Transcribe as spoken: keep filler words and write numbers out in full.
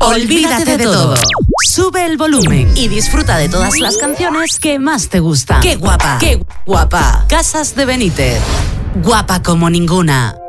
Olvídate de todo. Sube el volumen y disfruta de todas las canciones que más te gustan. ¡Qué guapa! ¡Qué guapa! Casas de Benítez. Guapa como ninguna.